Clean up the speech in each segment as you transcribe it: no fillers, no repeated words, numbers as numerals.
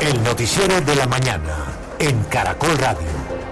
El noticiero de la mañana en Caracol Radio.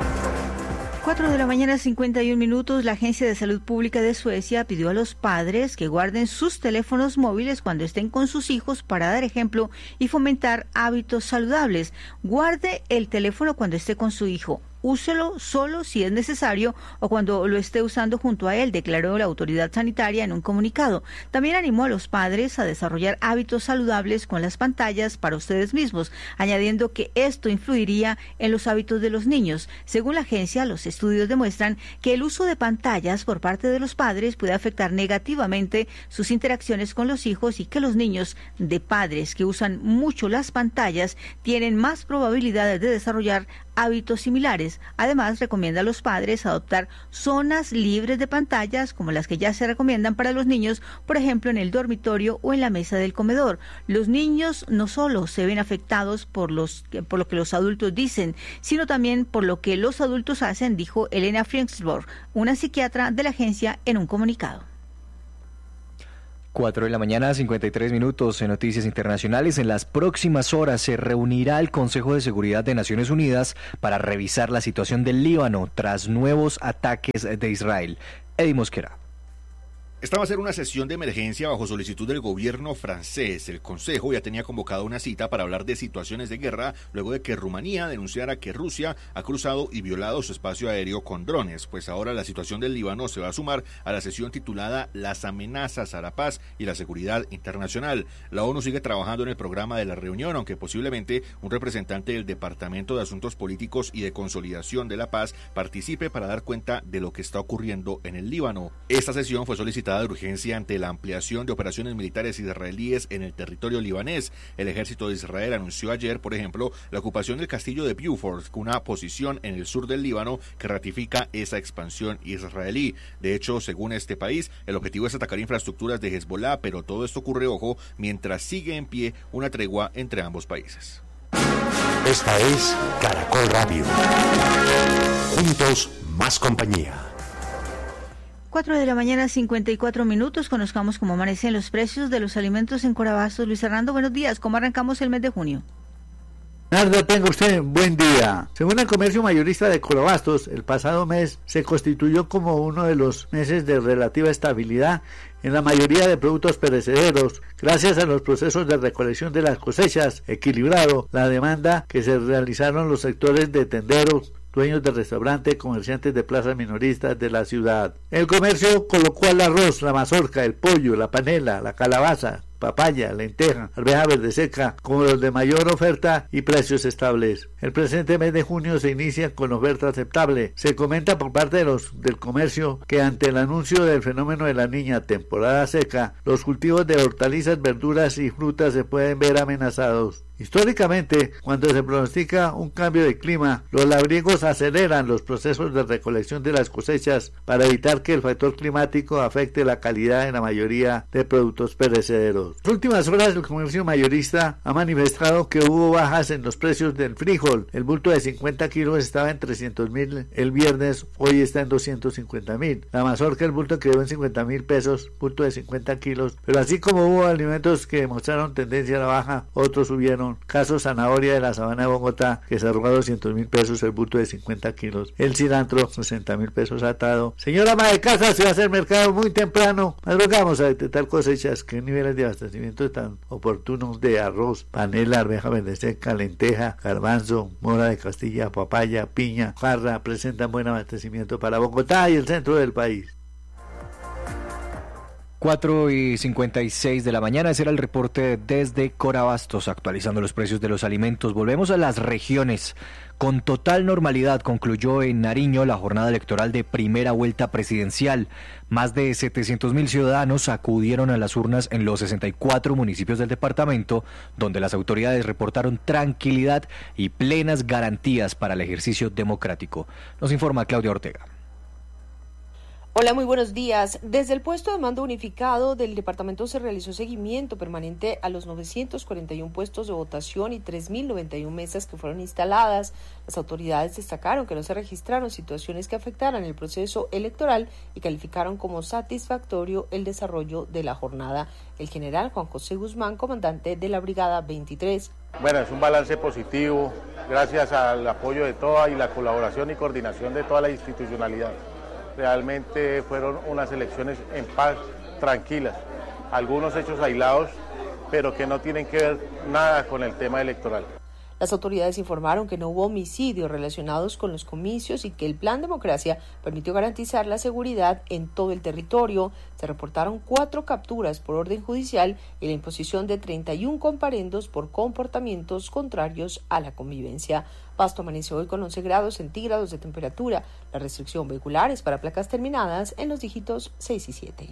4:51 a.m. La Agencia de Salud Pública de Suecia pidió a los padres que guarden sus teléfonos móviles cuando estén con sus hijos para dar ejemplo y fomentar hábitos saludables. Guarde el teléfono cuando esté con su hijo. Úselo solo si es necesario o cuando lo esté usando junto a él, declaró la autoridad sanitaria en un comunicado. También animó a los padres a desarrollar hábitos saludables con las pantallas para ustedes mismos, añadiendo que esto influiría en los hábitos de los niños. Según la agencia, los estudios demuestran que el uso de pantallas por parte de los padres puede afectar negativamente sus interacciones con los hijos y que los niños de padres que usan mucho las pantallas tienen más probabilidades de desarrollar hábitos similares. Además, recomienda a los padres adoptar zonas libres de pantallas como las que ya se recomiendan para los niños, por ejemplo, en el dormitorio o en la mesa del comedor. Los niños no solo se ven afectados por lo que los adultos dicen, sino también por lo que los adultos hacen, dijo Elena Friensborg, una psiquiatra de la agencia, en un comunicado. 4:53 a.m. en Noticias Internacionales. En las próximas horas se reunirá el Consejo de Seguridad de Naciones Unidas para revisar la situación del Líbano tras nuevos ataques de Israel. Eddie Mosquera. Esta va a ser una sesión de emergencia bajo solicitud del gobierno francés. El Consejo ya tenía convocado una cita para hablar de situaciones de guerra luego de que Rumanía denunciara que Rusia ha cruzado y violado su espacio aéreo con drones. Pues ahora la situación del Líbano se va a sumar a la sesión titulada Las amenazas a la paz y la seguridad internacional. La ONU sigue trabajando en el programa de la reunión, aunque posiblemente un representante del Departamento de Asuntos Políticos y de Consolidación de la Paz participe para dar cuenta de lo que está ocurriendo en el Líbano. Esta sesión fue solicitada de urgencia ante la ampliación de operaciones militares israelíes en el territorio libanés. El ejército de Israel anunció ayer, por ejemplo, la ocupación del castillo de Beaufort, una posición en el sur del Líbano que ratifica esa expansión israelí. De hecho, según este país, el objetivo es atacar infraestructuras de Hezbollah, pero todo esto ocurre, ojo, mientras sigue en pie una tregua entre ambos países. Esta es Caracol Radio. Juntos, más compañía. 4:54 a.m. Conozcamos cómo amanecen los precios de los alimentos en Corabastos. Luis Hernando, buenos días. ¿Cómo arrancamos el mes de junio? Narda, tenga usted buen día. Según el comercio mayorista de Corabastos, el pasado mes se constituyó como uno de los meses de relativa estabilidad en la mayoría de productos perecederos, gracias a los procesos de recolección de las cosechas, equilibrado la demanda que se realizaron los sectores de tenderos, dueños de restaurantes, comerciantes de plazas minoristas de la ciudad. El comercio colocó el arroz, la mazorca, el pollo, la panela, la calabaza, papaya, lenteja, arveja verde seca, como los de mayor oferta y precios estables. El presente mes de junio se inicia con oferta aceptable. Se comenta por parte de los del comercio que ante el anuncio del fenómeno de la Niña, temporada seca, los cultivos de hortalizas, verduras y frutas se pueden ver amenazados. Históricamente, cuando se pronostica un cambio de clima, los labriegos aceleran los procesos de recolección de las cosechas para evitar que el factor climático afecte la calidad en la mayoría de productos perecederos. En las últimas horas, el comercio mayorista ha manifestado que hubo bajas en los precios del frijol. El bulto de 50 kilos estaba en 300.000 el viernes, hoy está en 250.000. La mazorca, el bulto quedó en 50.000 pesos, bulto de 50 kilos. Pero así como hubo alimentos que mostraron tendencia a la baja, otros subieron. Caso zanahoria de la sabana de Bogotá, que cerró a 200.000 pesos el bulto de 50 kilos. El cilantro, 60.000 pesos atado. Señora ama de casa, se va a hacer mercado muy temprano. Madrugamos a detectar cosechas. ¿Qué niveles de abastecimiento tan oportunos de arroz, panela, arveja verde seca, lenteja, garbanzo, mora de Castilla, papaya, piña, jarra presentan buen abastecimiento para Bogotá y el centro del país? 4:56 a.m. Ese era el reporte desde Corabastos, actualizando los precios de los alimentos. Volvemos a las regiones. Con total normalidad concluyó en Nariño la jornada electoral de primera vuelta presidencial. Más de 700.000 ciudadanos acudieron a las urnas en los 64 municipios del departamento, donde las autoridades reportaron tranquilidad y plenas garantías para el ejercicio democrático. Nos informa Claudia Ortega. Hola, muy buenos días. Desde el puesto de mando unificado del departamento se realizó seguimiento permanente a los 941 puestos de votación y 3.091 mesas que fueron instaladas. Las autoridades destacaron que no se registraron situaciones que afectaran el proceso electoral y calificaron como satisfactorio el desarrollo de la jornada. El general Juan José Guzmán, comandante de la Brigada 23. Bueno, es un balance positivo, gracias al apoyo de toda y la colaboración y coordinación de toda la institucionalidad. Realmente fueron unas elecciones en paz, tranquilas, algunos hechos aislados, pero que no tienen que ver nada con el tema electoral. Las autoridades informaron que no hubo homicidios relacionados con los comicios y que el Plan Democracia permitió garantizar la seguridad en todo el territorio. Se reportaron 4 capturas por orden judicial y la imposición de 31 comparendos por comportamientos contrarios a la convivencia. Pasto amaneció hoy con 11 grados centígrados de temperatura. La restricción vehicular es para placas terminadas en los dígitos 6 y 7.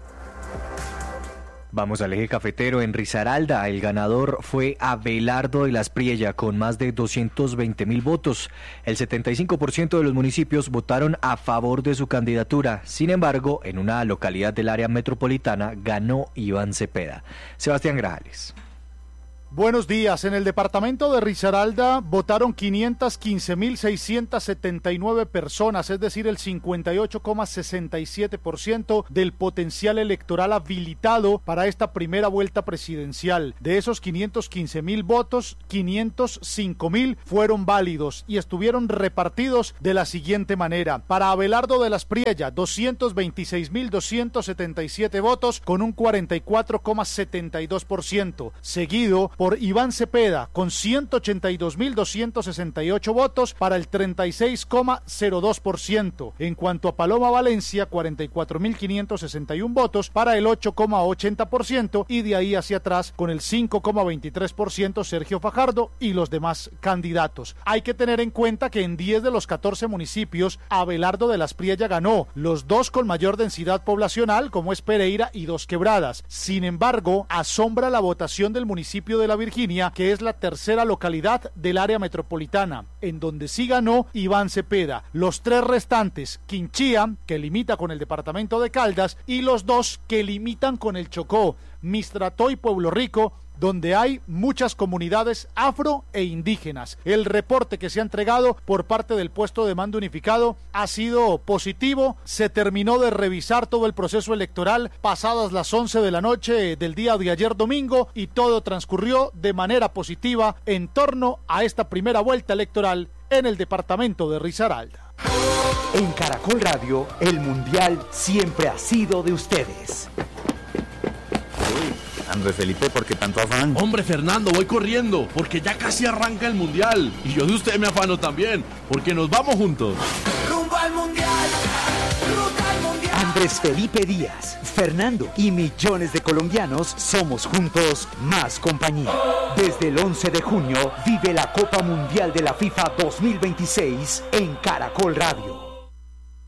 Vamos al eje cafetero. En Risaralda, el ganador fue Abelardo de las Priella con más de 220.000 votos. El 75% de los municipios votaron a favor de su candidatura. Sin embargo, en una localidad del área metropolitana ganó Iván Cepeda. Sebastián Grajales. Buenos días. En el departamento de Risaralda votaron 515.679 personas, es decir, el 58,67% del potencial electoral habilitado para esta primera vuelta presidencial. De esos 515.000 votos, 505.000 fueron válidos y estuvieron repartidos de la siguiente manera. Para Abelardo de las Priella, 226.277 votos con un 44,72%, seguido por Iván Cepeda con 182.268 votos para el 36,02%. En cuanto a Paloma Valencia, 44.561 votos para el 8,80% y de ahí hacia atrás con el 5,23% Sergio Fajardo y los demás candidatos. Hay que tener en cuenta que en 10 de los 14 municipios Abelardo de las Priella ganó, los 2 con mayor densidad poblacional como es Pereira y Dos Quebradas. Sin embargo, asombra la votación del municipio de La Virginia, que es la tercera localidad del área metropolitana, en donde sí ganó Iván Cepeda. Los 3 restantes, Quinchía, que limita con el departamento de Caldas, y los 2 que limitan con el Chocó, Mistrató y Pueblo Rico, donde hay muchas comunidades afro e indígenas. El reporte que se ha entregado por parte del puesto de mando unificado ha sido positivo. Se terminó de revisar todo el proceso electoral pasadas las 11 de la noche del día de ayer domingo y todo transcurrió de manera positiva en torno a esta primera vuelta electoral en el departamento de Risaralda. En Caracol Radio, el Mundial siempre ha sido de ustedes. Andrés Felipe, ¿por qué tanto afán? Hombre, Fernando, voy corriendo, porque ya casi arranca el Mundial. Y yo de usted me afano también, porque nos vamos juntos. ¡Rumbo al Mundial! ¡Ruta al Mundial! Andrés Felipe Díaz, Fernando y millones de colombianos somos juntos más compañía. Desde el 11 de junio vive la Copa Mundial de la FIFA 2026 en Caracol Radio.